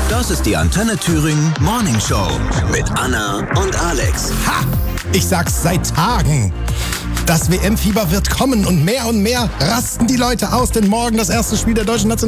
Das ist die Antenne Thüringen Morning Show mit Anna und Alex. Ha! Ich sag's seit Tagen. Das WM-Fieber wird kommen und mehr rasten die Leute aus, denn morgen das erste Spiel der deutschen Nationalmannschaft